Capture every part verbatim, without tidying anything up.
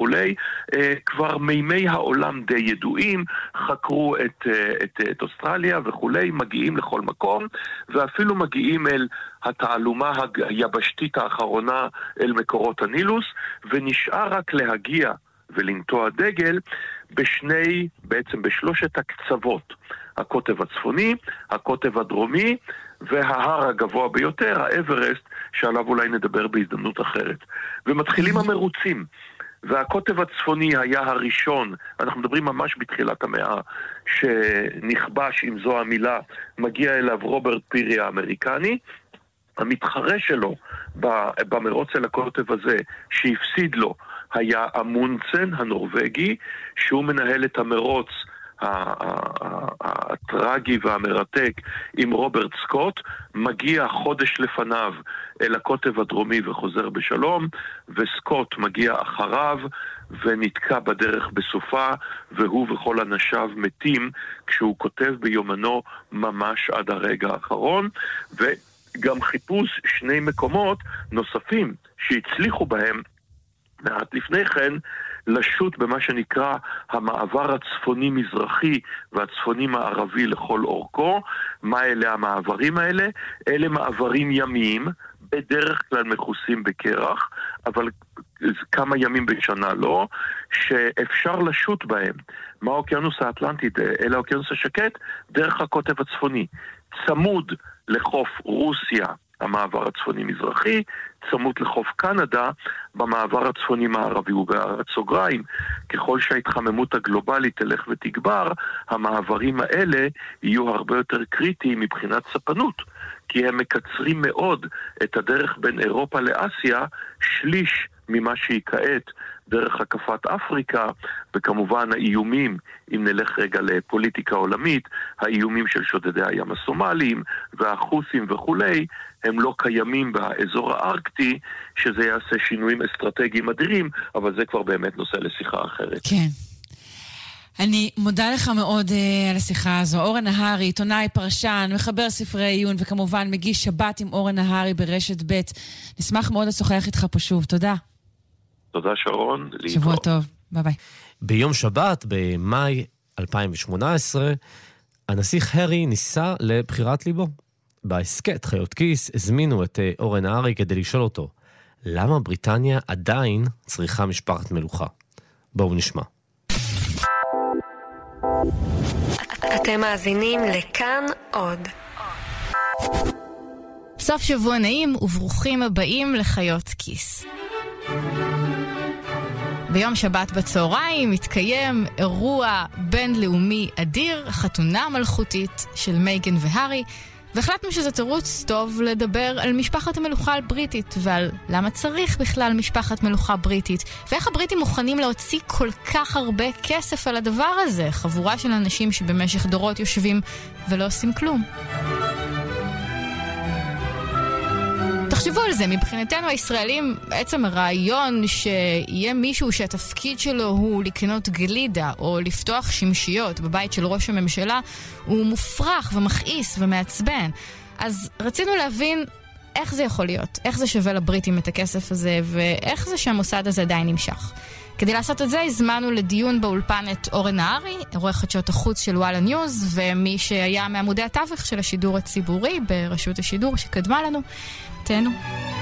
וכולי, כבר מימי העולם די ידועים, חקרו את, את, את אוסטרליה וכולי, מגיעים לכל מקום, ואפילו מגיעים אל התעלומה היבשתית האחרונה אל מקורות הנילוס, ונשאר רק להגיע ולנטוע דגל בשני, בעצם בשלושת הקצוות, הקוטב הצפוני, הקוטב הדרומי, וההר הגבוה ביותר, האברסט, שעליו אולי נדבר בהזדמנות אחרת. ומתחילים המרוצים, והקוטב הצפוני היה הראשון, אנחנו מדברים ממש בתחילת המאה, שנכבש, אם זו המילה, מגיע אליו רוברט פירי האמריקני, המתחרה שלו במרוץ אל הקוטב הזה, שהפסיד לו, היה אמונצן הנורווגי, שהוא מנהל את המרוץ הטרגי והמרתק עם רוברט סקוט, מגיע חודש לפניו אל הקוטב הדרומי וחוזר בשלום, וסקוט מגיע אחריו ונתקע בדרך בסופה, והוא וכל אנשיו מתים כשהוא כותב ביומנו ממש עד הרגע האחרון. וגם חיפוש שני מקומות נוספים שהצליחו בהם מעט לפני כן לשוט במה שנקרא המעבר הצפוני-מזרחי והצפוני-מערבי לכל אורכו. מה אלה המעברים האלה? אלה מעברים ימיים, בדרך כלל מכוסים בקרח, אבל כמה ימים בשנה לא, שאפשר לשוט בהם. מה האוקיינוס האטלנטי? אלה האוקיינוס השקט, דרך הקוטב הצפוני. צמוד לחוף רוסיה, המעבר הצפוני-מזרחי, צמוד לחוף קנדה, במעבר הצפוני-מערבי. ובהערת סוגריים, ככל שההתחממות הגלובלית תלך ותגבר, המעברים האלה יהיו הרבה יותר קריטיים מבחינת ספנות, כי הם מקצרים מאוד את הדרך בין אירופה לאסיה, שליש ממה שהיא כעת דרך הקפת אפריקה, וכמובן האיומים, אם נלך רגע לפוליטיקה עולמית, האיומים של שודדי הים הסומליים והחוסים וכולי, הם לא קיימים באזור הארקטי, שזה יעשה שינויים אסטרטגיים אדירים, אבל זה כבר באמת נושא לשיחה אחרת. כן. אני מודה לך מאוד uh, על השיחה הזו. אורן נהרי, עיתונאי, פרשן, מחבר ספרי עיון, וכמובן מגיש שבת עם אורן נהרי ברשת ב'. נשמח מאוד לשוחח איתך פה שוב. תודה. תודה שרון. שבוע טוב. ביי ביי. ביום שבת, במאי אלפיים ושמונה עשרה, הנסיך הרי ניסה לבחירת ליבו. בעסקת חיות כיס הזמינו את אורן נהרי כדי לשאול אותו, למה בריטניה עדיין צריכה משפחת מלוכה? בואו נשמע. אתם מאזינים לכאן עוד. סוף שבוע נעים וברוכים הבאים לחיות כיס. ביום שבת בצהריים מתקיים אירוע בינלאומי אדיר, חתונה מלכותית של מייגן והרי, והחלטנו שזה תירוץ טוב לדבר על משפחת המלוכה הבריטית, ועל למה צריך בכלל משפחת מלוכה בריטית, ואיך הבריטים מוכנים להוציא כל כך הרבה כסף על הדבר הזה, חבורה של אנשים שבמשך דורות יושבים ולא עושים כלום. תחשבו על זה, מבחינתנו הישראלים, בעצם הרעיון שיהיה מישהו שהתפקיד שלו הוא לקנות גלידה או לפתוח שמשיות בבית של ראש הממשלה, הוא מופרך ומכעיס ומעצבן. אז רצינו להבין איך זה יכול להיות, איך זה שווה לבריטים את הכסף הזה, ואיך זה שהמוסד הזה עדיין נמשך. כדי לעשות את זה הזמנו לדיון באולפן את אורן נהרי, עורך חדשות החוץ של וואלה ניוז, ומי שהיה מעמודי התווך של השידור הציבורי ברשות השידור שקדמה לנו. תהנו.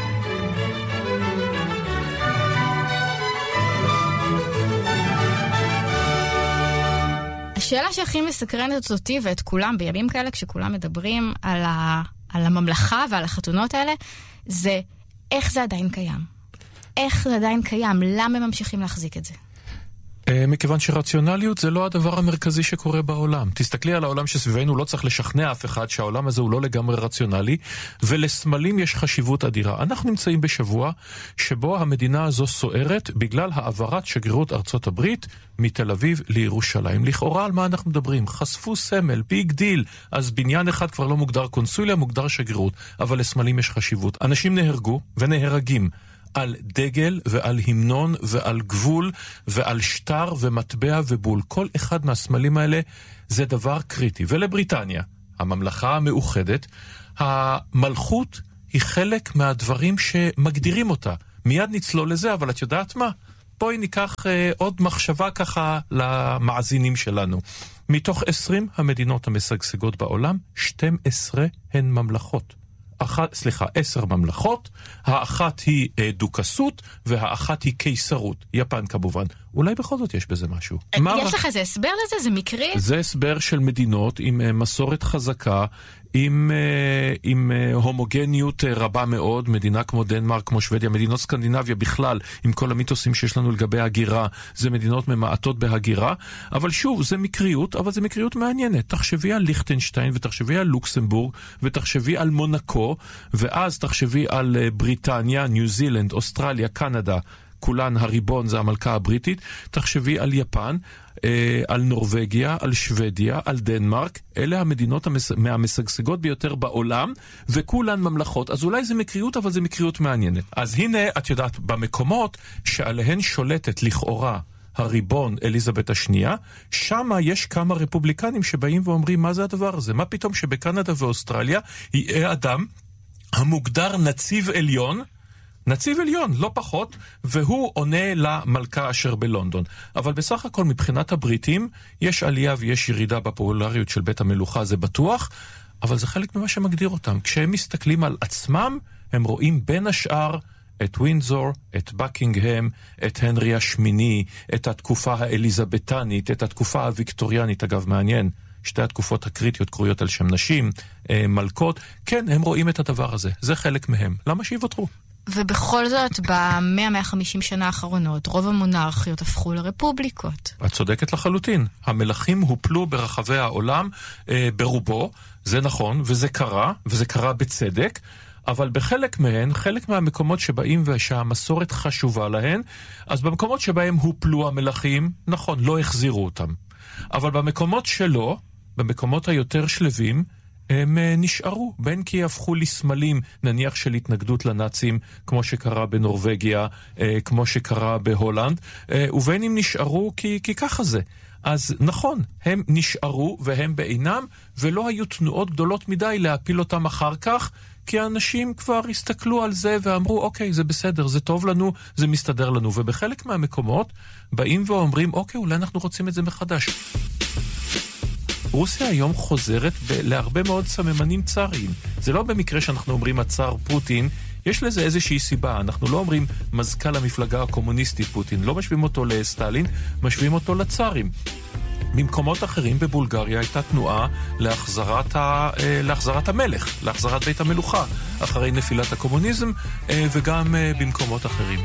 השאלה שהכי מסקרנת אותי ואת כולם בימים כאלה, כשכולם מדברים על, ה... על הממלכה ועל החתונות האלה, זה איך זה עדיין קיים. איך זה עדיין קיים? למה ממשיכים להחזיק את זה? מכיוון שרציונליות זה לא הדבר המרכזי שקורה בעולם. תסתכלי על העולם שסביבנו, לא צריך לשכנע אף אחד שהעולם הזה הוא לא לגמרי רציונלי, ולסמלים יש חשיבות אדירה. אנחנו נמצאים בשבוע שבו המדינה הזו סוערת בגלל העברת שגרירות ארצות הברית מתל אביב לירושלים. לכאורה על מה אנחנו מדברים? חשפו סמל, ביג דיל. אז בניין אחד כבר לא מוגדר קונסוליה, מוגדר שגרירות. אבל לסמלים יש חשיבות. אנשים נהרגו ונהרגים על דגל ועל המנון ועל גבול ועל שטר ומטבע ובול. כל אחד מהסמלים האלה זה דבר קריטי. ולבריטניה, הממלכה המאוחדת, המלכות היא חלק מהדברים שמגדירים אותה. מיד נצלול לזה, אבל את יודעת מה? בואי ניקח אה, עוד מחשבה ככה למאזינים שלנו. מתוך עשרים המדינות המשגשגות בעולם, שתים עשרה הן ממלכות. אחת, סליחה, עשר ממלכות, האחת היא אה, דוכסות, והאחת היא קיסרות. יפן כמובן. אולי בכל זאת יש בזה משהו. יש מה... לך איזה הסבר לזה? זה מקרי? זה הסבר של מדינות עם אה, מסורת חזקה, עם, אה, עם אה, הומוגניות אה, רבה מאוד, מדינה כמו דנמרק, כמו שוודיה, מדינות סקנדינביה בכלל, עם כל המיתוסים שיש לנו לגבי הגירה, זה מדינות ממעטות בהגירה, אבל שוב, זה מקריות, אבל זה מקריות מעניינת. תחשבי על ליכטנשטיין, ותחשבי על לוקסמבורג, ותחשבי על מונקו, ואז תחשבי על אה, בריטניה, ניו זילנד, אוסטרליה, קנדה, כולן הריבון זה המלכה הבריטית, תחשבי על יפן, אה, על נורווגיה, על שוודיה, על דנמרק, אלה המדינות המס... מהמשגשגות ביותר בעולם, וכולן ממלכות, אז אולי זה מקריות, אבל זה מקריות מעניינת. אז הנה, את יודעת, במקומות שעליהן שולטת לכאורה הריבון אליזבת השנייה, שמה יש כמה רפובליקנים שבאים ואומרים, מה זה הדבר הזה? מה פתאום שבקנדה ואוסטרליה יהיה אדם המוגדר נציב עליון, נציב עליון, לא פחות, והוא עונה למלכה אשר בלונדון. אבל בסך הכל מבחינת הבריטים, יש עלייה ויש ירידה בפופולריות של בית המלוכה, זה בטוח, אבל זה חלק ממה שמגדיר אותם. כשהם מסתכלים על עצמם, הם רואים בין השאר את ווינזור, את בקינגהם, את הנרי השמיני, את התקופה האליזבטנית, את התקופה הוויקטוריאנית, אגב מעניין, שתי התקופות הקריטיות קרויות על שם נשים, מלכות, כן, הם רואים את הדבר הזה, זה חלק מהם. למה שיוותרו? ובכל זאת, ב-מאה מאה וחמישים שנה האחרונות, רוב המונרכיות הפכו לרפובליקות. את צודקת לחלוטין. המלכים הופלו ברחבי העולם אה, ברובו, זה נכון, וזה קרה, וזה קרה בצדק, אבל בחלק מהן, חלק מהמקומות שבאים ושהמסורת חשובה להן, אז במקומות שבהם הופלו המלכים, נכון, לא החזירו אותם. אבל במקומות שלא, במקומות היותר שלבים, הם נשארו, בין כי הפכו לסמלים, נניח של התנגדות לנאצים, כמו שקרה בנורווגיה, כמו שקרה בהולנד, ובין אם נשארו כי, כי ככה זה. אז נכון, הם נשארו והם בעינם, ולא היו תנועות גדולות מדי להפיל אותם אחר כך, כי האנשים כבר הסתכלו על זה ואמרו, אוקיי, זה בסדר, זה טוב לנו, זה מסתדר לנו. ובחלק מהמקומות באים ואומרים, אוקיי, אולי אנחנו רוצים את זה מחדש. רוסיה היום חוזרת ב- להרבה מאוד סממנים צאריים. זה לא במקרה שאנחנו אומרים הצאר פוטין, יש לזה איזושהי סיבה. אנחנו לא אומרים מזכ"ל המפלגה הקומוניסטית פוטין, לא משווים אותו לסטלין, משווים אותו לצארים. במקומות אחרים בבולגריה הייתה תנועה להחזרת, ה, להחזרת המלך, להחזרת בית המלוכה, אחרי נפילת הקומוניזם, וגם במקומות אחרים.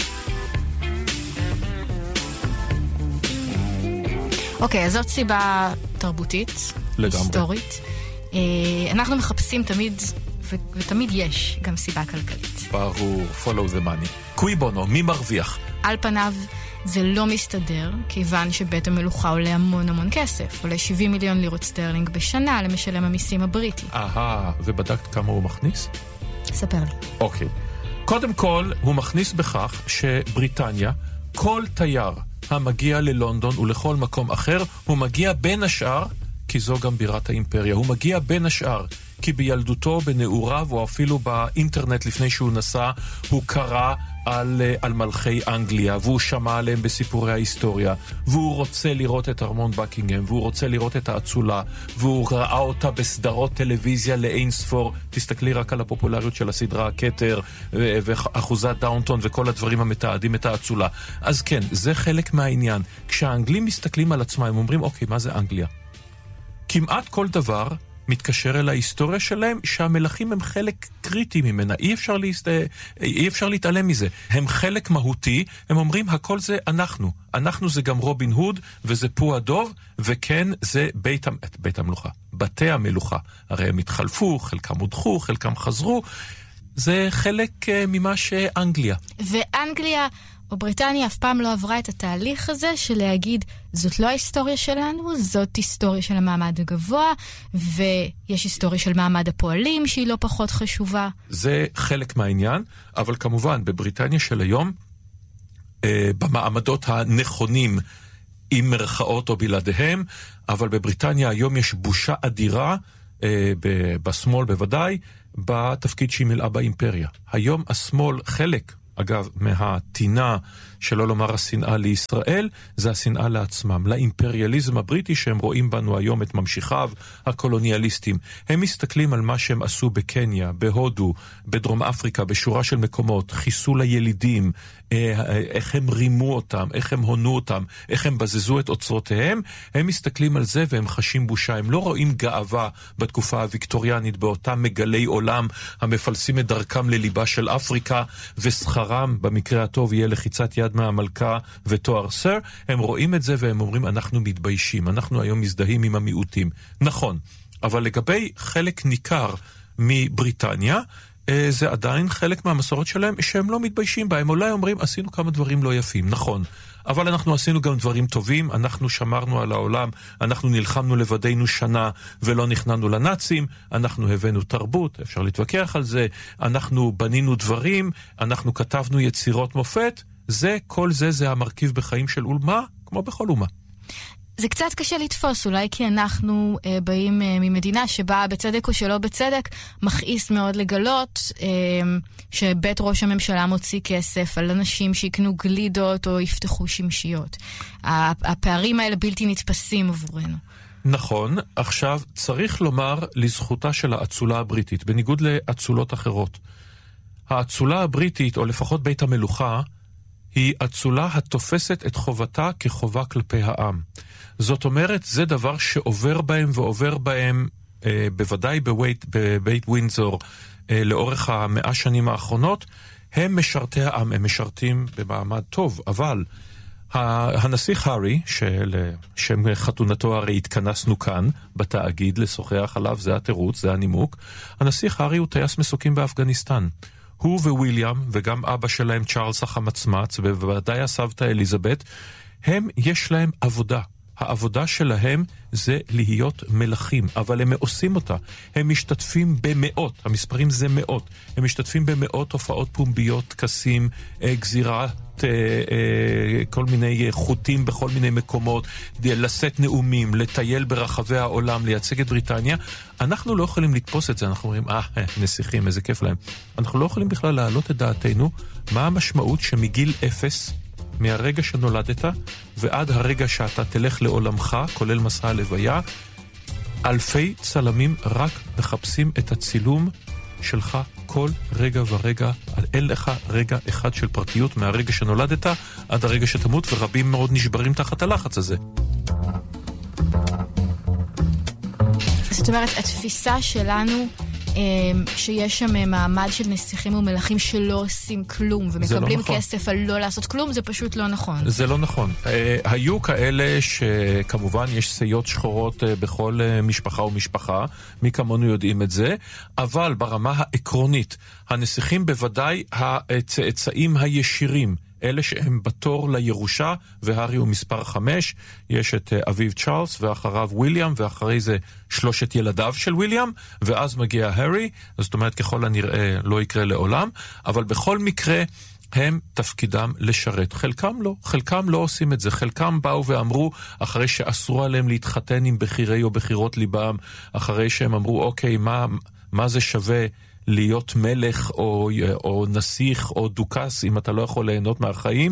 אוקיי, אז זאת סיבה תרבותית, לגמרי. היסטורית. אנחנו מחפשים תמיד, ו- ותמיד יש גם סיבה כלכלית. ברור, follow the money. קוי בונו, מי מרוויח? על פניו זה לא מסתדר, כיוון שבית המלוכה עולה המון המון כסף, עולה שבעים מיליון לירות סטרלינג בשנה למשלם המיסים הבריטי. אהה, ובדקת כמה הוא מכניס? ספר לי. אוקיי. קודם כל, הוא מכניס בכך שבריטניה, כל תייר המגיע ללונדון ולכל מקום אחר, הוא מגיע בין השאר, כי זו גם בירת האימפריה, הוא מגיע בין השאר, כי בילדותו, בנעוריו, או אפילו באינטרנט לפני שהוא נסע, הוא קרא על, על מלכי אנגליה, והוא שמע עליהם בסיפורי ההיסטוריה, והוא רוצה לראות את ארמון בקינגהם, והוא רוצה לראות את האצולה, והוא ראה אותה בסדרות טלוויזיה לאין ספור. תסתכלי רק על הפופולריות של הסדרה הקטר, ואחוזת דאונטון, וכל הדברים המתעדים את האצולה. אז כן, זה חלק מהעניין. כשהאנגלים מסתכלים על עצמם, הם אומרים, אוקיי, מה זה אנגליה? כמעט כל דבר מתקשר אל ההיסטוריה שלהם, שהמלכים הם חלק קריטי ממנה. אי אפשר, להסת... אי אפשר להתעלם מזה. הם חלק מהותי, הם אומרים, הכל זה אנחנו. אנחנו זה גם רובין הוד, וזה פו הדוב, וכן, זה בית, בית המלוכה. בתי המלוכה. הרי הם התחלפו, חלקם הודחו, חלקם חזרו. זה חלק ממה שאנגליה. ואנגליה או בריטניה אף פעם לא עברה את התהליך הזה של להגיד, זאת לא ההיסטוריה שלנו, זאת היסטוריה של המעמד הגבוה, ויש היסטוריה של מעמד הפועלים שהיא לא פחות חשובה. זה חלק מהעניין, אבל כמובן בבריטניה של היום, אה, במעמדות הנכונים עם מרכאות או בלעדיהם, אבל בבריטניה היום יש בושה אדירה, אה, ב- בשמאל בוודאי, בתפקיד שהיא מילאה באימפריה. היום השמאל חלק, אגב, מהתינה שלא לומר השנאה לישראל, זה השנאה לעצמם, לאימפריאליזם הבריטי שהם רואים בנו היום את ממשיכיו הקולוניאליסטים. הם מסתכלים על מה שהם עשו בקניה, בהודו, בדרום אפריקה, בשורה של מקומות, חיסול הילידים, איך הם רימו אותם, איך הם הונו אותם, איך הם בזזו את אוצרותיהם, הם מסתכלים על זה והם חשים בושה, הם לא רואים גאווה בתקופה הוויקטוריאנית באותם מגלי עולם המפלסים את דרכם לליבה של אפריקה, ושכרם במקרה הטוב יהיה לחיצת יד מהמלכה ותואר סר, הם רואים את זה והם אומרים אנחנו מתביישים, אנחנו היום מזדהים עם המיעוטים. נכון, אבל לגבי חלק ניכר מבריטניה, זה עדיין חלק מהמסורת שלהם שהם לא מתביישים בה, הם אולי אומרים עשינו כמה דברים לא יפים, נכון, אבל אנחנו עשינו גם דברים טובים, אנחנו שמרנו על העולם, אנחנו נלחמנו לבדנו שנה ולא נכנענו לנאצים, אנחנו הבאנו תרבות, אפשר להתווכח על זה, אנחנו בנינו דברים, אנחנו כתבנו יצירות מופת, זה, כל זה זה המרכיב בחיים של אומה, כמו בכל אומה. זה קצת קשה לתפוס, אולי כי אנחנו אה, באים אה, ממדינה שבה בצדק או שלא בצדק, מכעיס מאוד לגלות אה, שבית ראש הממשלה מוציא כסף על אנשים שיקנו גלידות או יפתחו שמשיות. הפערים האלה בלתי נתפסים עבורנו. נכון, עכשיו צריך לומר לזכותה של האצולה הבריטית, בניגוד לאצולות אחרות. האצולה הבריטית, או לפחות בית המלוכה, היא אצולה התופסת את חובתה כחובה כלפי העם. זאת אומרת, זה דבר שעובר בהם ועובר בהם, אה, בוודאי בבית, בבית ווינזור, אה, לאורך המאה שנים האחרונות, הם משרתי העם, הם משרתים במעמד טוב, אבל הנסיך הארי, שלשם חתונתו הרי התכנסנו כאן בתאגיד לשוחח עליו, זה התירוץ, זה הנימוק, הנסיך הארי הוא טייס מסוקים באפגניסטן. הוא וויליאם, וגם אבא שלהם צ'ארלס החמצמץ, ובוודאי הסבתא אליזבת, הם, יש להם עבודה. העבודה שלהם זה להיות מלכים, אבל הם עושים אותה. הם משתתפים במאות, המספרים זה מאות, הם משתתפים במאות הופעות פומביות, טקסים, גזירת כל מיני חוטים בכל מיני מקומות, לשאת נאומים, לטייל ברחבי העולם, לייצג את בריטניה. אנחנו לא יכולים לתפוס את זה, אנחנו אומרים, אה, נסיכים, איזה כיף להם. אנחנו לא יכולים בכלל להעלות את דעתנו, מה המשמעות שמגיל אפס, מהרגע שנולדת ועד הרגע שאתה תלך לעולמך, כולל מסע הלוויה, אלפי צלמים רק מחפשים את הצילום שלך כל רגע ורגע, אין לך רגע אחד של פרטיות מהרגע שנולדת עד הרגע שתמות, ורבים מאוד נשברים תחת הלחץ הזה. זאת אומרת, התפיסה שלנו שיש שם מעמד של נסיכים ומלכים שלא עושים כלום ומקבלים כסף על לא לעשות כלום, זה פשוט לא נכון. זה לא נכון. היו כאלה שכמובן יש סיות שחורות בכל משפחה ומשפחה, מי כמונו יודעים את זה, אבל ברמה העקרונית, הנסיכים בוודאי הצאצאים הישירים, אלה שהם בתור לירושה, והארי הוא מספר חמש, יש את אביו צ'ארלס, ואחריו וויליאם, ואחרי זה שלושת ילדיו של וויליאם, ואז מגיע הארי, זאת אומרת ככל הנראה לא יקרה לעולם, אבל בכל מקרה הם תפקידם לשרת. חלקם לא, חלקם לא עושים את זה, חלקם באו ואמרו, אחרי שאסרו עליהם להתחתן עם בחירי או בחירות ליבם, אחרי שהם אמרו, אוקיי, מה, מה זה שווה להיות מלך או, או נסיך או דוקס אם אתה לא יכול ליהנות מהחיים,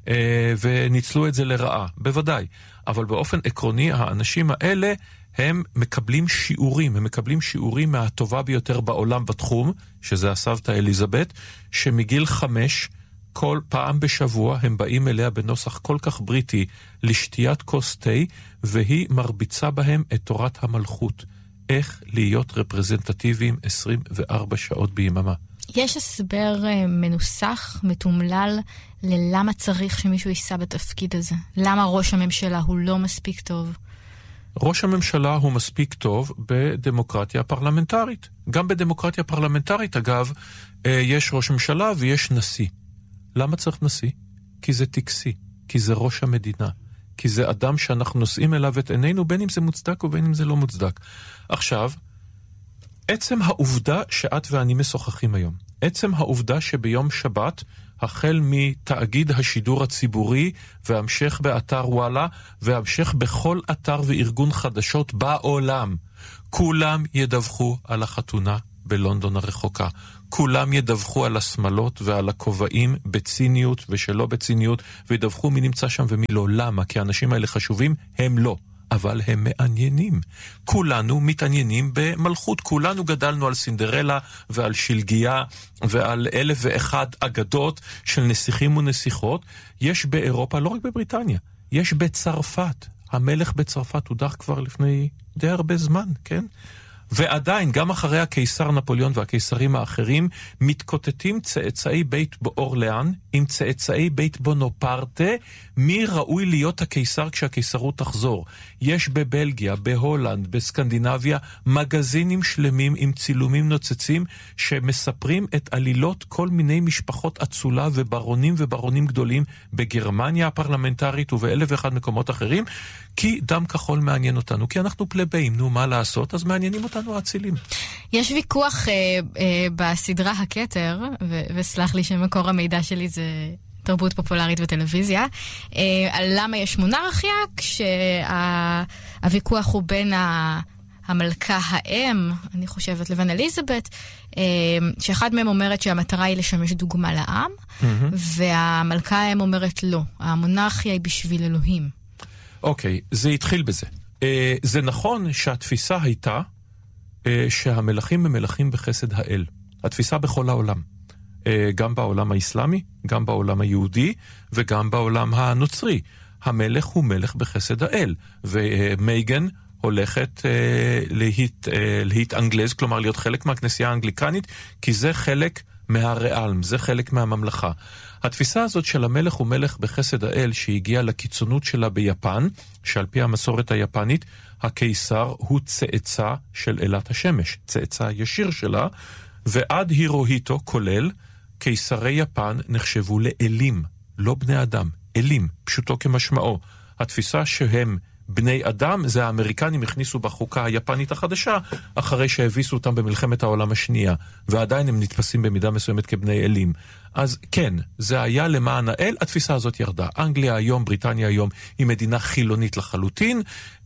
וניצלו את זה לרעה, בוודאי. אבל באופן עקרוני האנשים האלה הם מקבלים שיעורים, הם מקבלים שיעורים מהטובה ביותר בעולם בתחום, שזה הסבתא אליזבת, שמגיל חמש כל פעם בשבוע הם באים אליה בנוסח כל כך בריטי לשתיית כוס תה, והיא מרביצה בהם את תורת המלכות. איך להיות רפרזנטטיביים עשרים וארבע שעות ביממה. יש הסבר מנוסח, מתומלל, ללמה צריך שמישהו יישא בתפקיד הזה? למה ראש הממשלה הוא לא מספיק טוב? ראש הממשלה הוא מספיק טוב בדמוקרטיה פרלמנטרית. גם בדמוקרטיה פרלמנטרית, אגב, יש ראש ממשלה ויש נשיא. למה צריך נשיא? כי זה טקסי, כי זה ראש המדינה. כי זה אדם שאנחנו נושאים אליו את עינינו, בין אם זה מוצדק ובין אם זה לא מוצדק. עכשיו, עצם העובדה שאת ואני משוחחים היום, עצם העובדה שביום שבת, החל מתאגיד השידור הציבורי, והמשך באתר וואלה, והמשך בכל אתר וארגון חדשות בעולם, כולם ידווחו על החתונה בלונדון הרחוקה. כולם ידווחו על השמלות ועל הכובעים בציניות ושלא בציניות, וידווחו מי נמצא שם ומי לא. למה? כי האנשים האלה חשובים, הם לא. אבל הם מעניינים. כולנו מתעניינים במלכות. כולנו גדלנו על סינדרלה ועל שלגיה ועל אלף ואחד אגדות של נסיכים ונסיכות. יש באירופה, לא רק בבריטניה, יש בצרפת. המלך בצרפת הודח כבר לפני די הרבה זמן, כן? ועדיין, גם אחרי הקיסר נפוליאון והקיסרים האחרים, מתקוטטים צאצאי בית אורליאן עם צאצאי בית בונופרטה, מי ראוי להיות הקיסר כשהקיסרות תחזור. יש בבלגיה, בהולנד, בסקנדינביה, מגזינים שלמים עם צילומים נוצצים, שמספרים את עלילות כל מיני משפחות אצולה וברונים וברונים גדולים, בגרמניה הפרלמנטרית ובאלף ואחד מקומות אחרים, כי דם כחול מעניין אותנו, כי אנחנו פלבאים, נו מה לעשות, אז מעניינים אותנו האצילים. יש ויכוח אה, אה, בסדרה הכתר, ו- וסלח לי שמקור המידע שלי זה תרבות פופולרית וטלוויזיה, אה, על למה יש מונרכיה, כשהוויכוח הוא בין ה... המלכה האם, אני חושבת, לבין אליזבת, אה, שאחד מהם אומרת שהמטרה היא לשמש דוגמה לעם, mm-hmm. והמלכה האם אומרת לא, המונרכיה היא בשביל אלוהים. אוקיי, זה התחיל בזה. אה, זה נכון שהתפיסה הייתה אה, שהמלכים הם מלכים בחסד האל. התפיסה בכל העולם. אה, גם בעולם האסלאמי, גם בעולם היהודי וגם בעולם הנוצרי. המלך הוא מלך בחסד האל. ומייגן הולכת אה, להת, אה, להתאנגלז, כלומר להיות חלק מהכנסייה האנגליקנית, כי זה חלק מהריאלם, זה חלק מהממלכה. התפיסה הזאת של המלך הוא מלך בחסד האל, שהגיעה לקיצונות שלה ביפן, שעל פי המסורת היפנית, הקיסר הוא צאצא של אלת השמש, צאצא ישיר שלה, ועד הירוהיטו, כולל, קיסרי יפן נחשבו לאלים, לא בני אדם, אלים, פשוטו כמשמעו. התפיסה שהם בני אדם, זה האמריקנים הכניסו בחוקה היפנית החדשה, אחרי שהביסו אותם במלחמת העולם השנייה, ועדיין הם נתפסים במידה מסוימת כבני אלים. אז כן, זה היה למען האל, התפיסה הזאת ירדה. אנגליה היום, בריטניה היום, היא מדינה חילונית לחלוטין,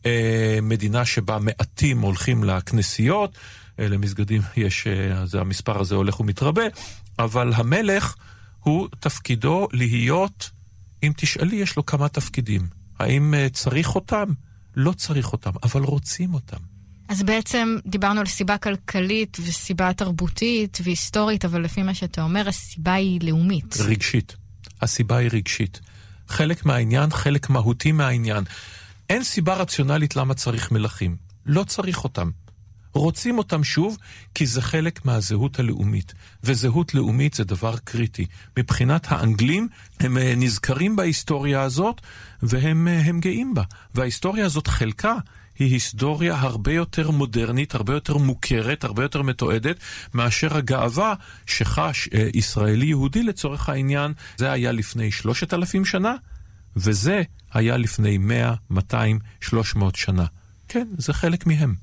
מדינה שבה מעטים הולכים לכנסיות, למסגדים יש, זה המספר הזה הולך ומתרבה, אבל המלך הוא תפקידו להיות, אם תשאלי, יש לו כמה תפקידים. האם צריך אותם? לא צריך אותם, אבל רוצים אותם. אז בעצם דיברנו על סיבה כלכלית וסיבה תרבותית והיסטורית, אבל לפי מה שאתה אומר, הסיבה היא לאומית. רגשית. הסיבה היא רגשית. חלק מהעניין, חלק מהותי מהעניין. אין סיבה רציונלית למה צריך מלכים. לא צריך אותם. רוצים אותם שוב, כי זה חלק מהזהות הלאומית. וזהות לאומית זה דבר קריטי. מבחינת האנגלים, הם נזכרים בהיסטוריה הזאת, והם הם גאים בה. וההיסטוריה הזאת חלקה, היא היסטוריה הרבה יותר מודרנית, הרבה יותר מוכרת, הרבה יותר מתועדת, מאשר הגאווה שחש אה, ישראלי יהודי לצורך העניין. זה היה לפני שלושת אלפים שנה, וזה היה לפני מאה, מאתיים, שלוש מאות שנה. כן, זה חלק מהם.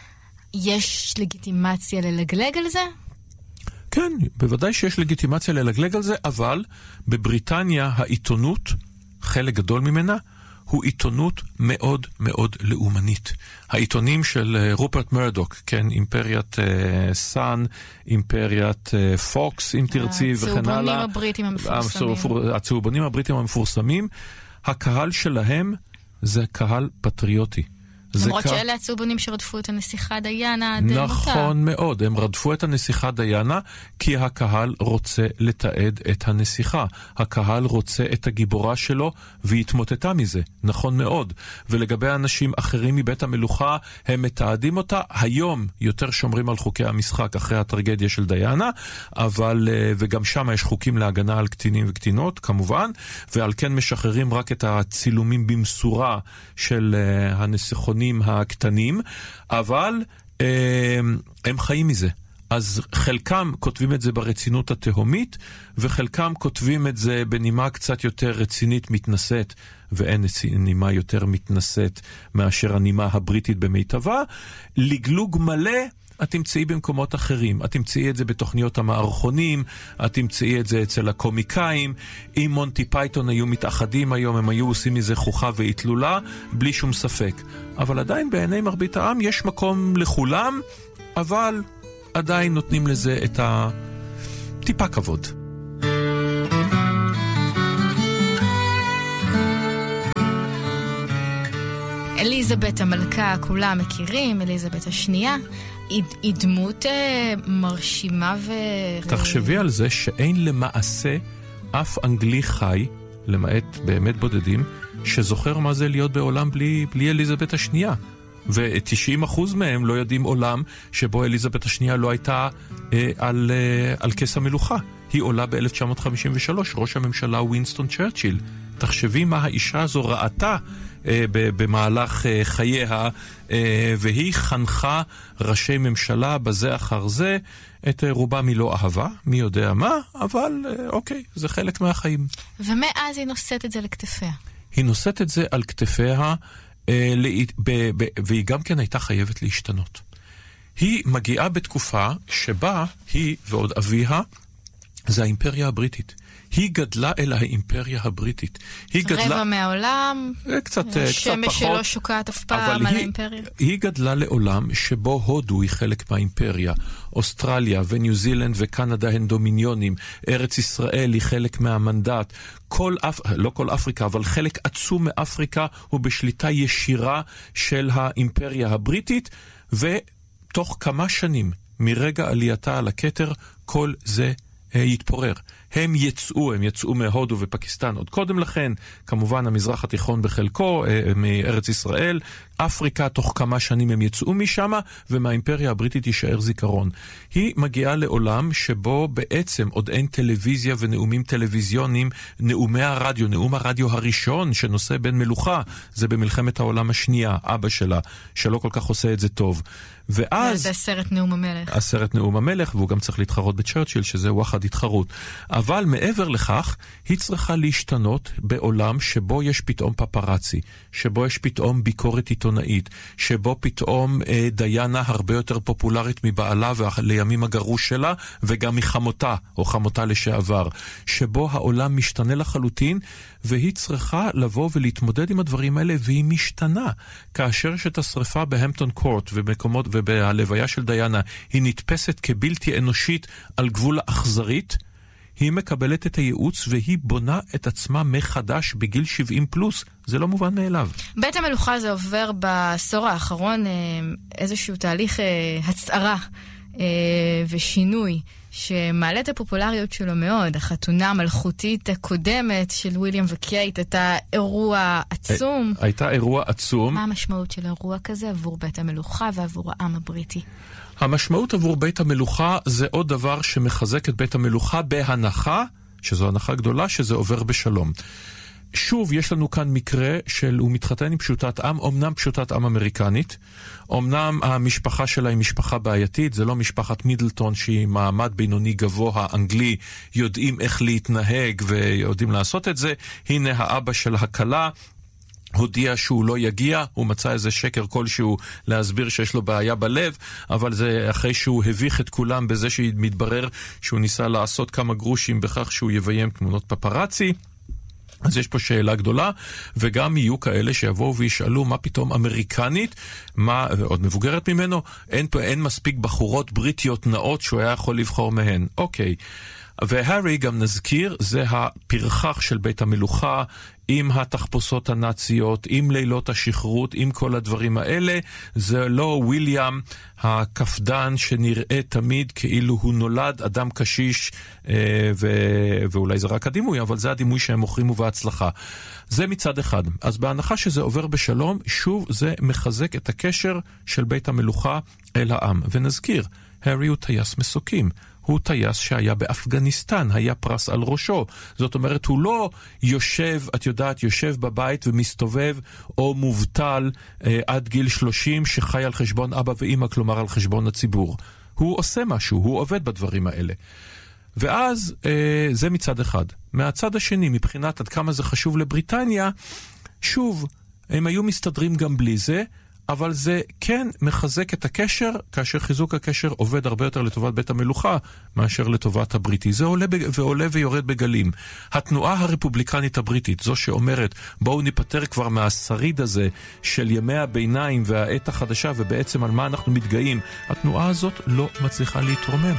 יש לגיטימציה ללגלג על זה? כן, בוודאי שיש לגיטימציה ללגלג על זה, אבל בבריטניה העיתונות, חלק גדול ממנה, הוא עיתונות מאוד מאוד לאומנית. העיתונים של רופרט מרדוק, כן, אימפריית uh, סאן, אימפריית uh, פוקס, אם תרצי, וכן הלאה. הצהובונים הבריטים המפורסמים. הצהובונים הבריטים המפורסמים, הקהל שלהם זה קהל פטריוטי. למרות קה... שאלה הצהובונים שרדפו את הנסיכה דיאנה עד מותה. נכון מאוד, הם רדפו את הנסיכה דיאנה כי הקהל רוצה לתעד את הנסיכה. הקהל רוצה את הגיבורה שלו והתמוטטה מזה, נכון מאוד. ולגבי אנשים אחרים מבית המלוכה, הם מתעדים אותה. היום יותר שומרים על חוקי המשחק אחרי הטרגדיה של דיאנה, אבל, וגם שם יש חוקים להגנה על קטינים וקטינות, כמובן, ועל כן משחררים רק את הצילומים במסורה של הנסיכות הקטנים, אבל אה, הם חיים מזה. אז חלקם כותבים את זה ברצינות התהומית, וחלקם כותבים את זה בנימה קצת יותר רצינית מתנשאת, ואין נימה יותר מתנשאת מאשר הנימה הבריטית במיטבה. לגלוג מלא את תמצאי במקומות אחרים. את תמצאי את זה בתוכניות המערכונים, את תמצאי את זה אצל הקומיקאים. אם מונטי פייתון היו מתאחדים היום, הם היו עושים מזה חוכה והתלולה, בלי שום ספק. אבל עדיין בעיני מרבית העם יש מקום לכולם, אבל עדיין נותנים לזה את הטיפה כבוד. אליזבת המלכה, כולם מכירים, אליזבת השנייה, היא, היא דמות אה, מרשימה ו... תחשבי על זה שאין למעשה אף אנגלי חי, למעט באמת בודדים, שזוכר מה זה להיות בעולם בלי, בלי אליזבת השנייה. ו-תשעים אחוז מהם לא יודעים עולם שבו אליזבת השנייה לא הייתה אה, על, אה, על כס המלוכה. היא עולה ב-אלף תשע מאות חמישים ושלוש, ראש הממשלה ווינסטון צ'רצ'יל. תחשבי מה האישה הזו ראתה אה, במהלך אה, חייה, אה, והיא חנכה ראשי ממשלה בזה אחר זה. את אה, רובם היא לא אהבה, מי יודע מה, אבל אה, אוקיי, זה חלק מהחיים. ומאז היא נושאת את זה לכתפיה. היא נושאת את זה על כתפיה, אה, לא, ב, ב, והיא גם כן הייתה חייבת להשתנות. היא מגיעה בתקופה שבה היא ועוד אביה, זה האימפריה הבריטית. היא גדלה אל האימפריה הבריטית. היא רבע גדלה... מהעולם, קצת, קצת פחות. שמש שלא שוקעת אף פעם על היא, האימפריה. היא גדלה לעולם שבו הודו היא חלק מהאימפריה. אוסטרליה וניו זילנד וקנדה הן דומיניונים. ארץ ישראל היא חלק מהמנדט. כל אפ... לא כל אפריקה, אבל חלק עצום מאפריקה הוא בשליטה ישירה של האימפריה הבריטית, ותוך כמה שנים מרגע עלייתה על הכתר, כל זה יתפורר. הם יצאו, הם יצאו מהודו ופקיסטן עוד קודם לכן, כמובן המזרח התיכון בחלקו, מארץ ישראל, אפריקה תוך כמה שנים הם יצאו משם, ומהאימפריה הבריטית יישאר זיכרון. היא מגיעה לעולם שבו בעצם עוד אין טלוויזיה ונאומים טלוויזיונים, נאומי הרדיו, נאום הרדיו הראשון שנושא בן מלוכה, זה במלחמת העולם השנייה, אבא שלה, שלא כל כך עושה את זה טוב. ואז... זה הסרט נאום המלך. הסרט נאום המלך, והוא גם צריך להתחרות בצ'רצ'יל, שזה וואחד התחרות. אבל מעבר לכך, היא צריכה להשתנות בעולם שבו יש פתאום פפרצי, שבו יש פתאום ביקורת עיתונאית, שבו פתאום אה, דיינה הרבה יותר פופולרית מבעלה ולימים הגרוש שלה, וגם מחמותה, או חמותה לשעבר, שבו העולם משתנה לחלוטין, והיא צריכה לבוא ולהתמודד עם הדברים האלה, והיא משתנה. כאשר שאת השריפה בהמפטון קורט ובמקומות ובהלוויה של דיינה, היא נתפסת כבלתי אנושית על גבול האכזרית, היא מקבלת את הייעוץ והיא בונה את עצמה מחדש בגיל שבעים פלוס. זה לא מובן מאליו. בית המלוכה זה עובר בעשור האחרון איזשהו תהליך הצערה ושינוי שמעלה את הפופולריות שלו מאוד. החתונה המלכותית הקודמת של וויליאם וקייט הייתה אירוע עצום. הייתה אירוע עצום. מה המשמעות של אירוע כזה עבור בית המלוכה ועבור העם הבריטי? המשמעות עבור בית המלוכה זה עוד דבר שמחזק את בית המלוכה בהנחה, שזו הנחה גדולה, שזה עובר בשלום. שוב, יש לנו כאן מקרה של הוא מתחתן עם פשוטת עם, אומנם פשוטת עם אמריקנית, אומנם המשפחה שלה היא משפחה בעייתית, זה לא משפחת מידלטון שהיא מעמד בינוני גבוה אנגלי, יודעים איך להתנהג ויודעים לעשות את זה. הנה האבא של הכלה, הודיע שהוא לא יגיע, הוא מצא איזה שקר כלשהו להסביר שיש לו בעיה בלב, אבל זה אחרי שהוא הביך את כולם בזה שמתברר שהוא ניסה לעשות כמה גרושים בכך שהוא יביים תמונות פפרצי. אז יש פה שאלה גדולה, וגם יהיו כאלה שיבואו וישאלו מה פתאום אמריקנית, מה, עוד מבוגרת ממנו, אין, אין מספיק בחורות בריטיות נאות שהוא היה יכול לבחור מהן. אוקיי. והרי גם נזכיר, זה הפרחח של בית המלוכה, עם התחפושות הנאציות, עם לילות השחרות, עם כל הדברים האלה. זה לא וויליאם הקפדן שנראה תמיד כאילו הוא נולד אדם קשיש, ו- ואולי זה רק הדימוי, אבל זה הדימוי שהם מוכרים ובהצלחה. זה מצד אחד. אז בהנחה שזה עובר בשלום, שוב זה מחזק את הקשר של בית המלוכה אל העם. ונזכיר, הרי הוא טייס מסוקים. הוא טייס שהיה באפגניסטן, היה פרס על ראשו. זאת אומרת, הוא לא יושב, את יודעת, יושב בבית ומסתובב, או מובטל אה, עד גיל שלושים, שחי על חשבון אבא ואמא, כלומר על חשבון הציבור. הוא עושה משהו, הוא עובד בדברים האלה. ואז אה, זה מצד אחד. מהצד השני, מבחינת עד כמה זה חשוב לבריטניה, שוב, הם היו מסתדרים גם בלי זה, אבל זה כן מחזק את הקשר, כאשר חיזוק הקשר עובד הרבה יותר לטובת בית המלוכה, מאשר לטובת הבריטי. זה עולה ועולה ויורד בגלים. התנועה הרפובליקנית הבריטית, זו שאומרת, בואו ניפטר כבר מהשריד הזה של ימי הביניים והעת החדשה, ובעצם על מה אנחנו מתגאים, התנועה הזאת לא מצליחה להתרומם.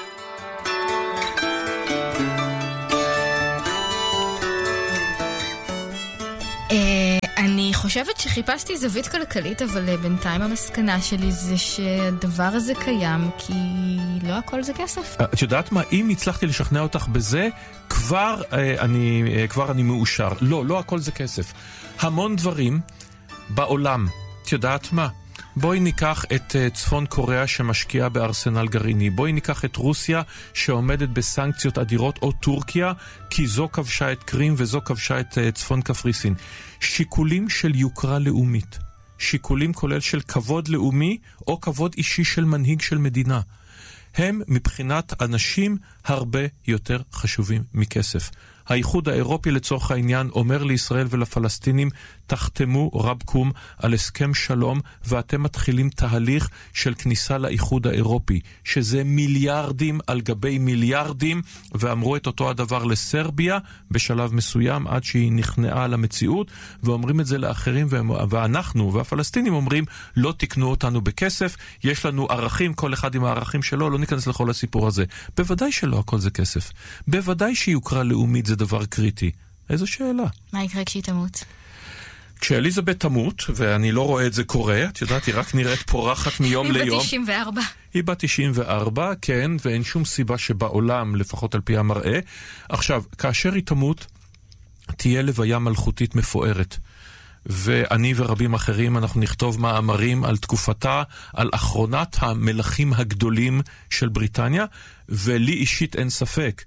אני חושבת שחיפשתי זווית כלכלית, אבל בינתיים המסקנה שלי זה שהדבר הזה קיים, כי לא הכל זה כסף. את יודעת מה? אם הצלחתי לשכנע אותך בזה, כבר אני, כבר אני מאושר. לא, לא הכל זה כסף. המון דברים בעולם. את יודעת מה? בואי ניקח את צפון קוריאה שמשקיעה בארסנל גרעיני. בואי ניקח את רוסיה שעומדת בסנקציות אדירות, או טורקיה, כי זו כבשה את קרים וזו כבשה את צפון קפריסין. שיקולים של יוקרה לאומית. שיקולים כולל של כבוד לאומי או כבוד אישי של מנהיג של מדינה. הם מבחינת אנשים הרבה יותר חשובים מכסף. האיחוד האירופי לצורך העניין אומר לישראל ולפלסטינים, תחתמו רבקום על הסכם שלום ואתם מתחילים תהליך של כניסה לאיחוד האירופי, שזה מיליארדים על גבי מיליארדים, ואמרו את אותו הדבר לסרביה בשלב מסוים עד שהיא נכנעה למציאות, ואומרים את זה לאחרים, ואנחנו והפלסטינים אומרים, לא תקנו אותנו בכסף, יש לנו ערכים, כל אחד עם הערכים שלו, לא ניכנס לכל הסיפור הזה. בוודאי שלא הכל זה כסף. בוודאי שיוקרה לאומית זה דבר קריטי. איזו שאלה. מה יקרה כשהיא תמות? כשאליזבת תמות, ואני לא רואה את זה קורה, את יודעת, היא רק נראית פורחת מיום ליום. היא בת תשעים וארבע. היא בת תשעים וארבע, כן, ואין שום סיבה שבעולם, לפחות על פי המראה. עכשיו, כאשר היא תמות, תהיה לוויה מלכותית מפוארת. ואני ורבים אחרים, אנחנו נכתוב מאמרים על תקופתה, על אחרונת המלכים הגדולים של בריטניה, ולי אישית אין ספק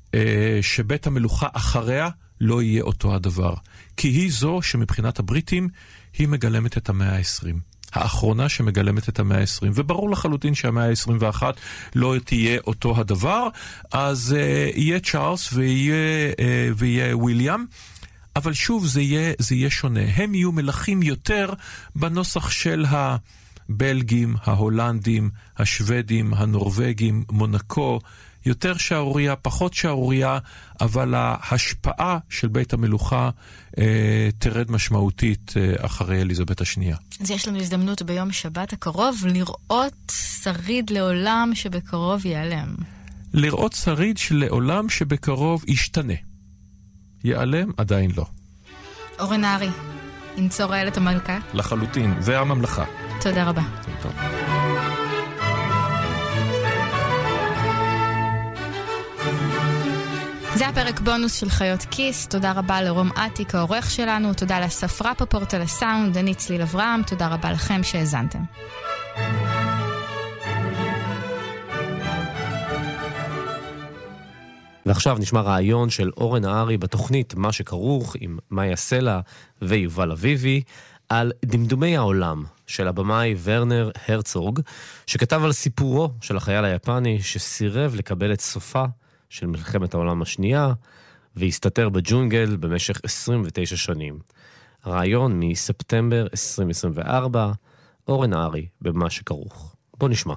שבית המלוכה אחריה לא יהיה אותו הדבר. כי היא זו שמבחינת הבריטים היא מגלמת את המאה העשרים. האחרונה שמגלמת את המאה העשרים. וברור לחלוטין שהמאה העשרים ואחת לא תהיה אותו הדבר. אז uh, יהיה צ'ארלס ויהיה, uh, ויהיה וויליאם. אבל שוב זה יהיה, זה יהיה שונה. הם יהיו מלכים יותר בנוסח של הבלגים, ההולנדים, השוודים, הנורווגים, מונקו, יותר שערוריה, פחות שערוריה, אבל ההשפעה של בית המלוכה אה, תרד משמעותית אה, אחרי אליזבת השנייה. אז יש לנו הזדמנות ביום שבת הקרוב לראות שריד לעולם שבקרוב ייעלם. לראות שריד שלעולם שבקרוב ישתנה. ייעלם עדיין לא. אורן נהרי, ינצור איילת המלכה. לחלוטין, והממלכה. תודה רבה. טוב. זה הפרק בונוס של חיות כיס. תודה רבה לרום עתיק העורך שלנו, תודה לאסף רפפורט על הסאונד, אני צליל אברהם, תודה רבה לכם שהאזנתם. ועכשיו נשמע רעיון של אורן נהרי בתוכנית מה שכרוך עם מאיה סלע ויובל אביבי על דמדומי העולם של הבמאי ורנר הרצוג, שכתב על סיפורו של החייל היפני שסירב לקבל את סופה של מלחמת העולם השנייה והסתתר בג'ונגל במשך עשרים ותשע שנים. רעיון מספטמבר עשרים עשרים וארבע, אורן נהרי במה שכרוך. בוא נשמע.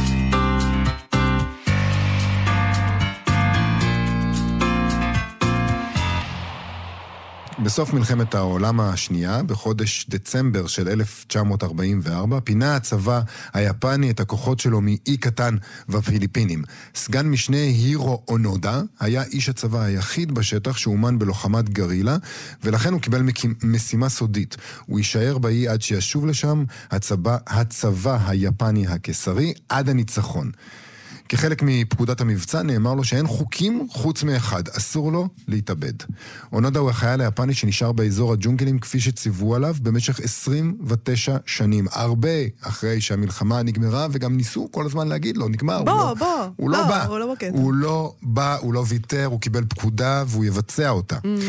בסוף מלחמת העולם השנייה, בחודש דצמבר של אלף תשע מאות ארבעים וארבע, פינה הצבא היפני את הכוחות שלו מאי קטן בפיליפינים. סגן משנה הירו אונודה היה איש הצבא היחיד בשטח שאומן בלוחמת גרילה, ולכן הוא קיבל משימה סודית. הוא יישאר באי עד שישוב לשם הצבא, הצבא היפני הקיסרי עד הניצחון. כחלק מפקודת המבצע נאמר לו שאין חוקים חוץ מאחד, אסור לו להתאבד. אונודה הוא החייל היפני שנשאר באזור הג'ונגלים כפי שציוו עליו במשך עשרים ותשע שנים, הרבה אחרי שהמלחמה נגמרה, וגם ניסו כל הזמן להגיד לו, נגמר, בוא, הוא לא, בוא, הוא לא, לא בא, הוא לא בקטע. הוא לא בא, הוא לא ויתר, הוא קיבל פקודה והוא יבצע אותה. Mm-hmm.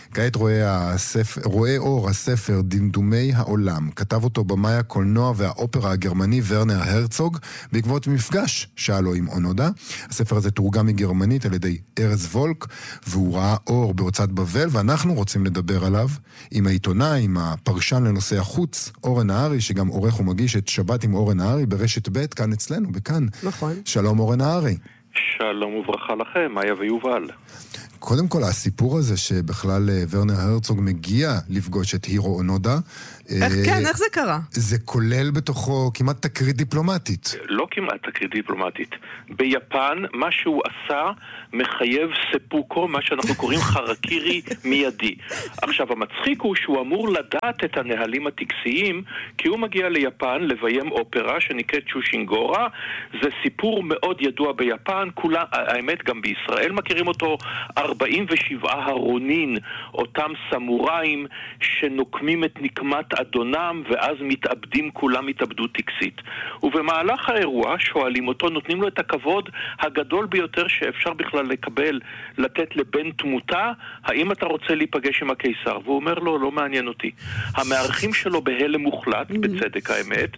כעת רואה, הספר, רואה אור הספר דמדומי העולם. כתב אותו במאי הקולנוע והאופרה הגרמני ורנר הרצוג, בעקבות מפגש שהיה לו עם אונודה. הספר הזה תורגם מגרמנית על ידי ארז וולק, והוא ראה אור בהוצאת בבל, ואנחנו רוצים לדבר עליו עם העיתונאי, עם הפרשן לנושא החוץ, אורן נהרי, שגם עורך ומגיש את שבת עם אורן נהרי ברשת ב' כאן אצלנו, בכאן. נכון. שלום אורן נהרי. שלום וברכה לכם, מאיה ויובל. קודם כל, הסיפור הזה שבכלל ורנר הרצוג מגיע לפגוש את הירו אונודה, איך כן, איך זה קרה? זה כולל בתוכו כמעט תקרית דיפלומטית. לא כמעט תקרית דיפלומטית. ביפן, מה שהוא עשה מחייב ספוקו, מה שאנחנו קוראים חרקירי מיידי. עכשיו, המצחיק הוא שהוא אמור לדעת את הנהלים הטקסיים, כי הוא מגיע ליפן לביים אופרה שנקראת צ'ושינגורה. זה סיפור מאוד ידוע ביפן, כולה, האמת גם בישראל מכירים אותו, ארבעים ושבעה הרונין, אותם סמוראים שנוקמים את נקמת אדונם ואז מתאבדים, כולם התאבדות טקסית. ובמהלך האירוע שואלים אותו, נותנים לו את הכבוד הגדול ביותר שאפשר בכלל לקבל, לתת לבן תמותה, האם אתה רוצה להיפגש עם הקיסר? והוא אומר לו, לא מעניין אותי. המארחים שלו בהלם מוחלט, בצדק האמת,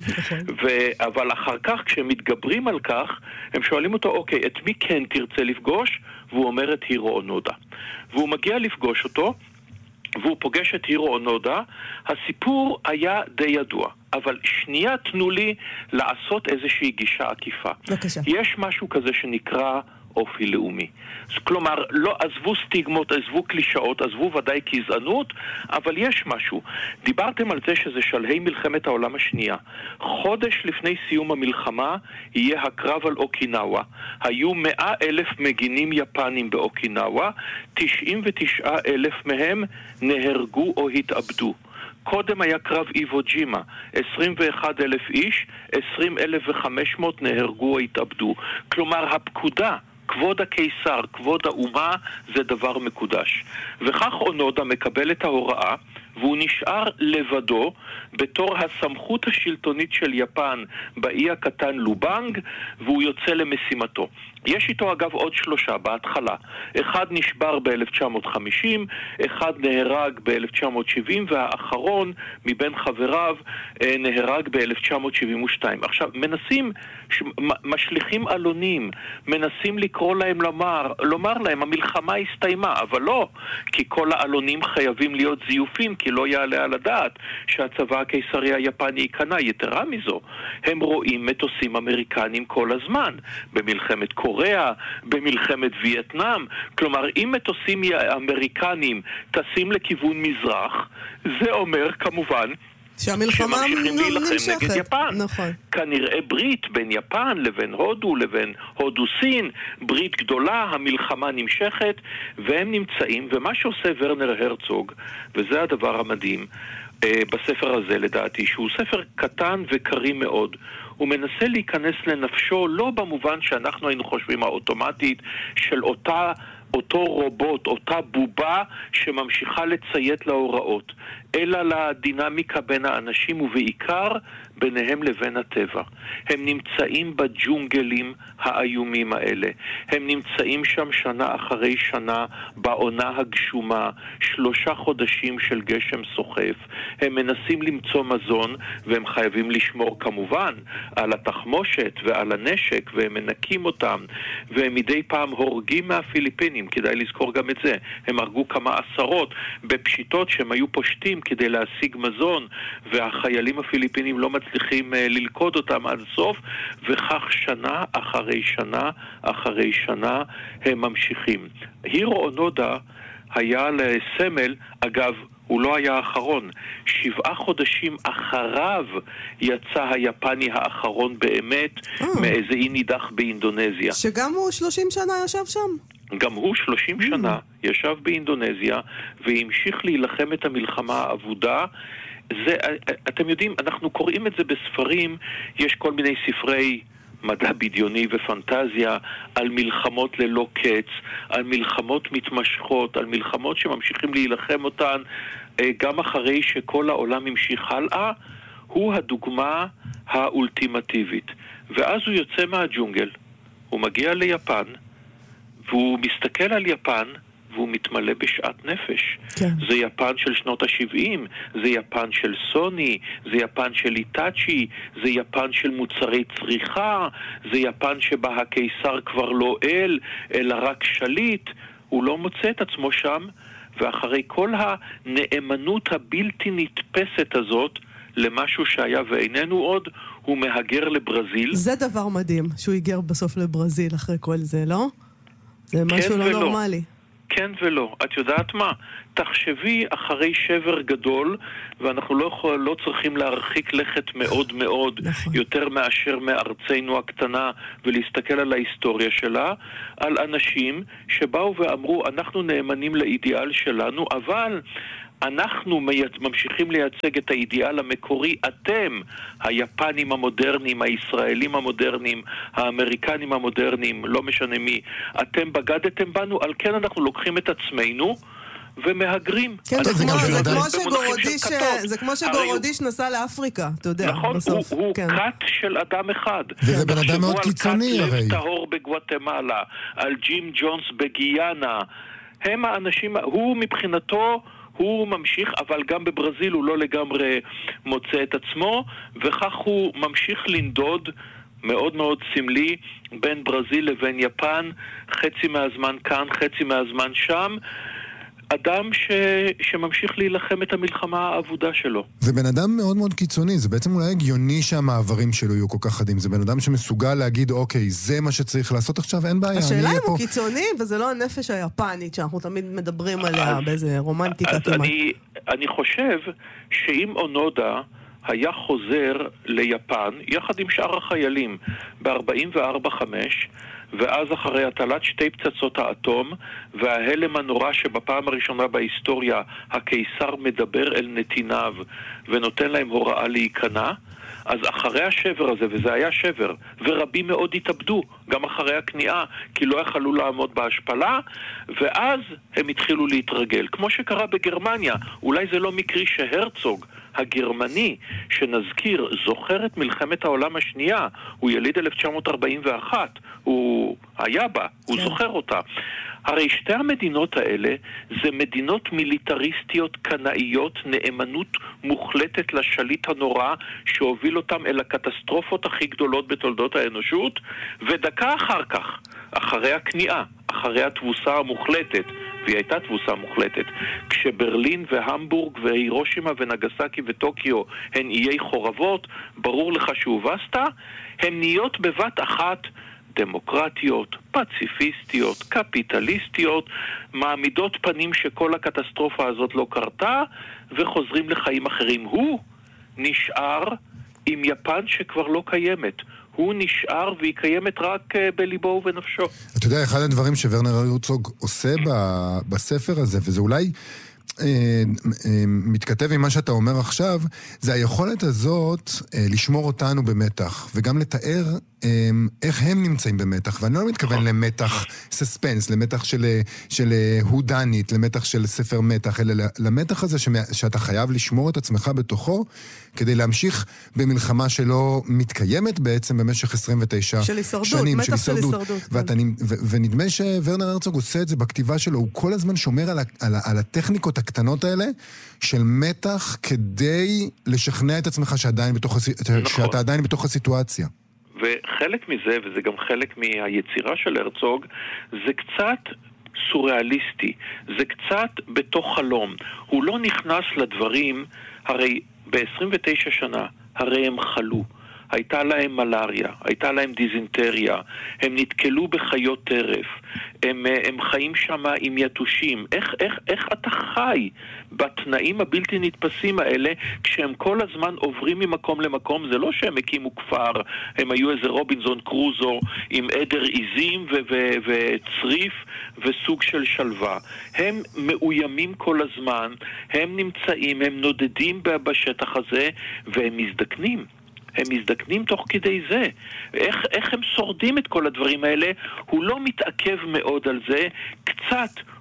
ו- אבל אחר כך כשהם מתגברים על כך, הם שואלים אותו, אוקיי, את מי כן תרצה לפגוש? והוא אומר את הירו אונודה. והוא מגיע לפגוש אותו, והוא פוגש את הירו אונודה. הסיפור היה די ידוע, אבל שנייה תנו לי לעשות איזושהי גישה עקיפה. בבקשה. יש משהו כזה שנקרא אופי לאומי. כלומר, לא עזבו סטיגמות, עזבו קלישאות, עזבו ודאי גזענות, אבל יש משהו. דיברתם על זה שזה שלהי מלחמת העולם השנייה. חודש לפני סיום המלחמה יהיה הקרב על אוקינאווה. היו מאה אלף מגינים יפנים באוקינאווה, תשעים ותשעה אלף מהם נהרגו או התאבדו. קודם היה קרב איבו ג'ימה, עשרים ואחד אלף איש, עשרים אלף וחמש מאות נהרגו או התאבדו. כלומר, הפקודה, כבוד הקיסר, כבוד האומה, זה דבר מקודש. וכך אונודה מקבל את ההוראה, והוא נשאר לבדו בתור הסמכות השלטונית של יפן באי הקטן לובנג, והוא יוצא למשימתו. יש איתו אגב עוד שלושה בהתחלה. אחד נשבר ב-אלף תשע מאות חמישים, אחד נהרג ב-אלף תשע מאות שבעים, והאחרון מבין חבריו נהרג ב-אלף תשע מאות שבעים ושתיים. עכשיו, מנסים, משליחים אלונים, מנסים לקרוא להם לומר, לומר להם, המלחמה הסתיימה, אבל לא, כי כל האלונים חייבים להיות זיופים, כי לא יעלה על הדעת שהצבא הקיסרי היפני ייכנע. יתרה מזו, הם רואים מטוסים אמריקנים כל הזמן, במלחמת קוריאה, במלחמת וייטנאם. כלומר, אם מטוסים אמריקנים טסים לכיוון מזרח, זה אומר כמובן שהמלחמה שממשיכים להילחם נגד יפן. נכון. כנראה ברית בין יפן לבין הודו, לבין הודו סין, ברית גדולה, המלחמה נמשכת, והם נמצאים, ומה שעושה ורנר הרצוג, וזה הדבר המדהים, בספר הזה לדעתי, שהוא ספר קטן וקרי מאוד, הוא מנסה להיכנס לנפשו, לא במובן שאנחנו היינו חושבים האוטומטית של אותה אותו רובוט, אותה בובה שממשיכה לציית להוראות, אלא לדינמיקה בין האנשים ובעיקר ביניהם לבין הטבע. הם נמצאים בג'ונגלים האיומים האלה. הם נמצאים שם שנה אחרי שנה בעונה הגשומה, שלושה חודשים של גשם סוחף. הם מנסים למצוא מזון והם חייבים לשמור כמובן על התחמושת ועל הנשק, והם מנקים אותם, והם מדי פעם הורגים מהפיליפינים, כדאי לזכור גם את זה. הם הרגו כמה עשרות בפשיטות שהם היו פושטים כדי להשיג מזון, והחיילים הפיליפינים לא מצליחים ללכוד אותם עד סוף, וכך שנה אחרי שנה אחרי שנה הם ממשיכים. הירו אונודה היה לסמל, אגב, הוא לא היה האחרון. שבעה חודשים אחריו יצא היפני האחרון באמת oh. מאיזה אי נידח באינדונזיה. שגם הוא שלושים שנה ישב שם? גם הוא שלושים mm. שנה ישב באינדונזיה והמשיך להילחם את המלחמה האבודה. זה, אתם יודעים, אנחנו קוראים את זה בספרים, יש כל מיני ספרי מדע בדיוני ופנטזיה על מלחמות ללא קץ, על מלחמות מתמשכות, על מלחמות שממשיכים להילחם אותן גם אחרי שכל העולם המשיך הלאה. הוא הדוגמה האולטימטיבית. ואז הוא יוצא מהג'ונגל, הוא מגיע ליפן, והוא מסתכל על יפן והוא מתמלא בשעת נפש. כן. זה יפן של שנות ה-שבעים, זה יפן של סוני, זה יפן של איטאצ'י, זה יפן של מוצרי צריכה, זה יפן שבה הקיסר כבר לא אל, אלא רק שליט. הוא לא מוצא את עצמו שם, ואחרי כל הנאמנות הבלתי נתפסת הזאת למשהו שהיה ואיננו עוד, הוא מהגר לברזיל. זה דבר מדהים, שהוא היגר בסוף לברזיל אחרי כל זה, לא? זה משהו כן לא ולא. נורמלי. כן ולא. את יודעת מה? תחשבי אחרי שבר גדול, ואנחנו לא, יכול, לא צריכים להרחיק לכת מאוד מאוד, נכון. יותר מאשר מארצנו הקטנה, ולהסתכל על ההיסטוריה שלה, על אנשים שבאו ואמרו, אנחנו נאמנים לאידיאל שלנו, אבל אנחנו ממשיכים לייצג את האידיאל המקורי. אתם, היפנים המודרניים, הישראלים המודרניים, האמריקנים המודרניים, לא משנה מי, אתם בגדתם בנו, על כן אנחנו לוקחים את עצמנו ומהגרים. כן, זה כמו, זה כמו במונחים שגורודיש, של כתות. זה כמו שגורודיש נסע לאפריקה, אתה יודע, נכון, בסוף. הוא, הוא כן. קאט של אדם אחד. וזה בן אדם מאוד קיצוני, הרי. הרי. על קאט לב טהור בגואטמלה, על ג'ים ג'ונס בגיאנה. הם האנשים, הוא מבחינתו, הוא ממשיך, אבל גם בברזיל הוא לא לגמרי מוצא את עצמו, וכך הוא ממשיך לנדוד מאוד מאוד סמלי בין ברזיל לבין יפן, חצי מהזמן כאן, חצי מהזמן שם. אדם ש... שממשיך להילחם את המלחמה העבודה שלו. זה בן אדם מאוד מאוד קיצוני, זה בעצם אולי הגיוני שהמעברים שלו יהיו כל כך חדים, זה בן אדם שמסוגל להגיד, אוקיי, זה מה שצריך לעשות עכשיו, אין בעיה. השאלה אם הוא קיצוני, וזה לא הנפש היפנית שאנחנו תמיד מדברים עליה אז, באיזה רומנטיקה אז כמעט. אני, אני חושב שאם אונודה היה חוזר ליפן, יחד עם שאר החיילים, ב-ארבעים וארבע חמש, ואז אחרי הטלת שתי פצצות האטום וההלם הנורא שבפעם הראשונה בהיסטוריה הקיסר מדבר אל נתיניו ונותן להם הוראה להיכנע, אז אחרי השבר הזה, וזה היה שבר, ורבים מאוד התאבדו, גם אחרי הכניעה, כי לא יכלו לעמוד בהשפלה, ואז הם התחילו להתרגל. כמו שקרה בגרמניה, אולי זה לא מקרי שהרצוג, הגרמני, שנזכיר, זוכר את מלחמת העולם השנייה, הוא יליד אלף תשע מאות ארבעים ואחת, הוא היה בה, הוא כן. זוכר אותה. הרי שתי המדינות האלה זה מדינות מיליטריסטיות קנאיות, נאמנות מוחלטת לשליט הנורא שהוביל אותם אל הקטסטרופות הכי גדולות בתולדות האנושות, ודקה אחר כך, אחרי הכניעה, אחרי התבוסה המוחלטת, והיא הייתה תבוסה מוחלטת, כשברלין והמבורג והירושימה ונגסקי וטוקיו הן איי חורבות, ברור לך שהובסת, הן נהיות בבת אחת דמוקרטיות, פציפיסטיות, קפיטליסטיות, מעמידות פנים שכל הקטסטרופה הזאת לא קרתה, וחוזרים לחיים אחרים. הוא נשאר עם יפן שכבר לא קיימת. הוא נשאר והיא קיימת רק בליבו ובנפשו. אתה יודע, אחד הדברים שוורנר הרצוג עושה בספר הזה, וזה אולי מתכתב עם מה שאתה אומר עכשיו, זה היכולת הזאת לשמור אותנו במתח, וגם לתאר איך הם נמצאים במתח, ואני לא מתכוון למתח סספנס, למתח של, של הודנית, למתח של ספר מתח, אלא למתח הזה שאתה חייב לשמור את עצמך בתוכו, כדי להמשיך במלחמה שלא מתקיימת בעצם במשך עשרים ותשע של הישרדות, שנים, מתח של הישרדות. של הישרדות. ואתה, ו, ונדמה שוורנר הרצוג עושה את זה בכתיבה שלו, הוא כל הזמן שומר על, ה, על, ה, על הטכניקות הקטנות האלה, של מתח כדי לשכנע את עצמך שעדיין בתוך, נכון. שאתה עדיין בתוך הסיטואציה. וחלק מזה, וזה גם חלק מהיצירה של הרצוג, זה קצת סוריאליסטי, זה קצת בתוך חלום. הוא לא נכנס לדברים, הרי ב-עשרים ותשע שנה, הרי הם חלו. הייתה להם מלריה, הייתה להם דיזנטריה, הם נתקלו בחיות טרף, הם, הם חיים שם עם יתושים. איך, איך, איך אתה חי בתנאים הבלתי נתפסים האלה, כשהם כל הזמן עוברים ממקום למקום? זה לא שהם הקימו כפר, הם היו איזה רובינזון קרוזו עם עדר עיזים ו- ו- וצריף וסוג של שלווה. הם מאוימים כל הזמן, הם נמצאים, הם נודדים בשטח הזה, והם מזדקנים. הם מזדקנים תוך כדי זה. איך, איך הם שורדים את כל הדברים האלה? הוא לא מתעכב מאוד על זה, קצת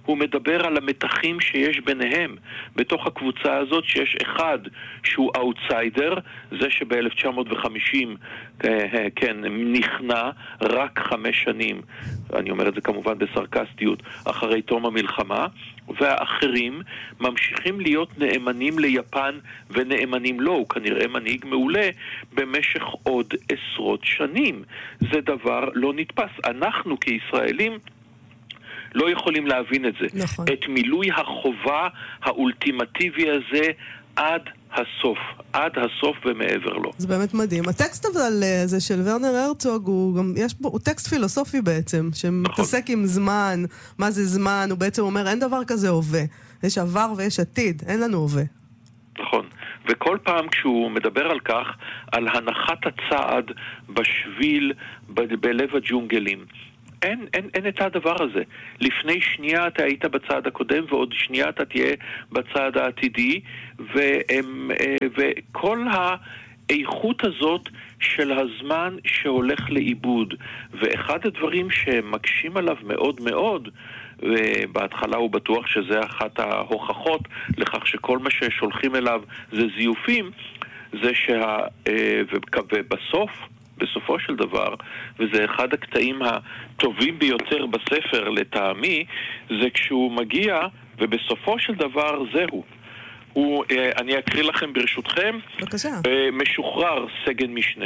הוא מדבר על המתחים שיש ביניהם. בתוך הקבוצה הזאת שיש אחד שהוא אאוטסיידר, זה שב-אלף תשע מאות וחמישים כן, נכנע רק חמש שנים, אני אומר את זה כמובן בסרקסטיות, אחרי תום המלחמה, והאחרים ממשיכים להיות נאמנים ליפן ונאמנים לו. הוא כנראה מנהיג מעולה במשך עוד עשרות שנים. זה דבר לא נתפס. אנחנו כישראלים לא יכולים להבין את זה. נכון. את מילוי החובה האולטימטיבי הזה עד הסוף, עד הסוף ומעבר לו. זה באמת מדהים. הטקסט אבל זה של ורנר הרצוג, הוא גם, יש בו, הוא טקסט פילוסופי בעצם, שמתעסק נכון. עם זמן, מה זה זמן, הוא בעצם אומר, אין דבר כזה הווה. יש עבר ויש עתיד, אין לנו הווה. נכון. וכל פעם כשהוא מדבר על כך, על הנחת הצעד בשביל, ב- בלב הג'ונגלים, אין, אין, אין את הדבר הזה. לפני שנייה אתה היית בצעד הקודם, ועוד שנייה אתה תהיה בצעד העתידי, והם, וכל האיכות הזאת של הזמן שהולך לאיבוד. ואחד הדברים שמקשים עליו מאוד מאוד, ובהתחלה הוא בטוח שזה אחת ההוכחות לכך שכל מה ששולחים אליו זה זיופים, זה שה... ובסוף, בסופו של דבר, וזה אחד הקטעים הטובים ביותר בספר לטעמי, זה כשהוא מגיע, ובסופו של דבר זהו. הוא, אני אקריא לכם ברשותכם, בבקשה. משוחרר סגן משנה.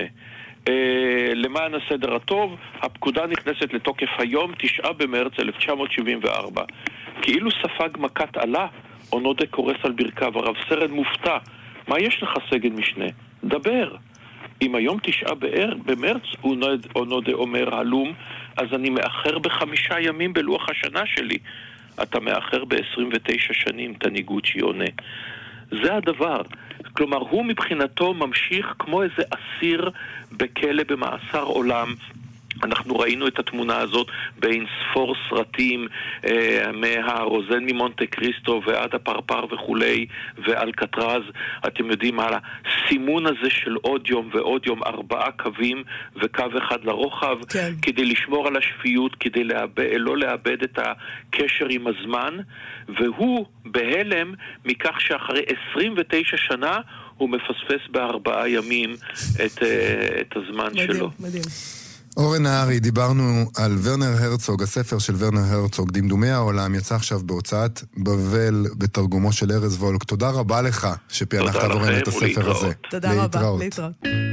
למען הסדר הטוב, הפקודה נכנסת לתוקף היום, תשעה במרץ אלף תשע מאות שבעים וארבע. כאילו ספג מכת עלה, אונודה קורס על ברכיו, הרב סרן מופתע. מה יש לך סגן משנה? דבר. אם היום תשעה במרץ, אונודה אומר הלום, אז אני מאחר בחמישה ימים בלוח השנה שלי. אתה מאחר ב-עשרים ותשע שנים, תניגוצ'י עונה. זה הדבר. כלומר, הוא מבחינתו ממשיך כמו איזה אסיר בכלא במאסר עולם. אנחנו ראינו את התמונה הזאת בין ספור סרטים, אה, מהרוזן ממונטה קריסטו ועד הפרפר וכולי, ואלקטרז. אתם יודעים על הסימון הזה של עוד יום ועוד יום, ארבעה קווים וקו אחד לרוחב, כן. כדי לשמור על השפיות, כדי לאבד, לא לאבד את הקשר עם הזמן, והוא בהלם מכך שאחרי עשרים ותשע שנה הוא מפספס בארבעה ימים את, את הזמן מדהים, שלו. מדהים. אורן נהרי, דיברנו על ורנר הרצוג, הספר של ורנר הרצוג, דמדומי העולם, יצא עכשיו בהוצאת בבל בתרגומו של ארז וולק. תודה רבה לך שפענחת אורן את הספר הזה. תודה רבה, להתראות.